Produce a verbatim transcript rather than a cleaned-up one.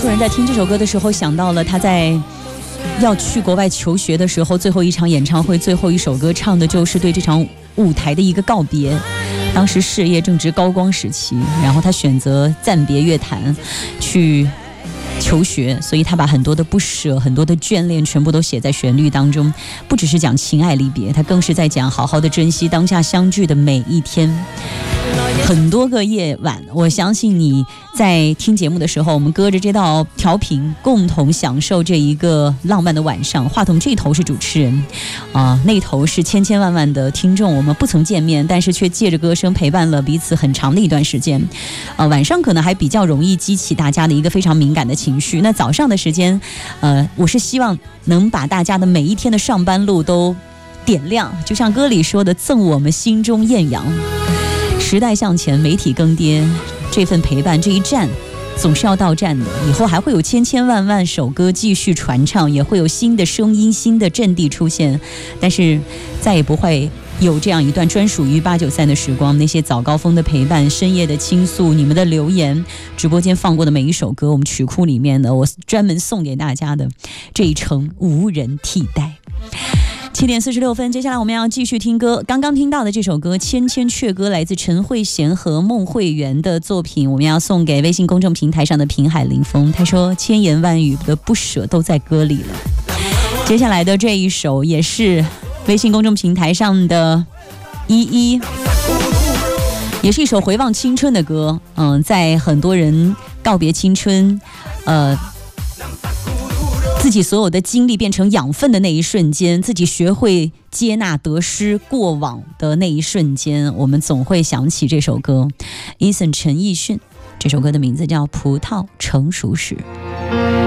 数人在听这首歌的时候想到了他在要去国外求学的时候，最后一场演唱会最后一首歌唱的就是对这场舞台的一个告别。当时事业正值高光时期，然后他选择暂别乐坛去求学，所以他把很多的不舍，很多的眷恋全部都写在旋律当中。不只是讲情爱离别，他更是在讲好好的珍惜当下相聚的每一天。很多个夜晚，我相信你在听节目的时候，我们隔着这道调频共同享受这一个浪漫的晚上。话筒这一头是主持人啊、呃，那头是千千万万的听众，我们不曾见面，但是却借着歌声陪伴了彼此很长的一段时间。呃，晚上可能还比较容易激起大家的一个非常敏感的情绪，那早上的时间呃，我是希望能把大家的每一天的上班路都点亮，就像歌里说的，赠我们心中艳阳。时代向前，媒体更迭，这份陪伴，这一站总是要到站的。以后还会有千千万万首歌继续传唱，也会有新的声音、新的阵地出现，但是再也不会有这样一段专属于八九三的时光。那些早高峰的陪伴，深夜的倾诉，你们的留言，直播间放过的每一首歌，我们曲库里面的我专门送给大家的这一程无人替代。七点四十六分，接下来我们要继续听歌。刚刚听到的这首歌《千千阙歌》来自陈慧娴和孟慧圆的作品，我们要送给微信公众平台上的平海林峰。他说千言万语的不舍都在歌里了。接下来的这一首也是微信公众平台上的依依，也是一首回望青春的歌。嗯，在很多人告别青春，呃自己所有的经历变成养分的那一瞬间，自己学会接纳得失过往的那一瞬间，我们总会想起这首歌。Eason 陈奕迅，这首歌的名字叫《葡萄成熟时》。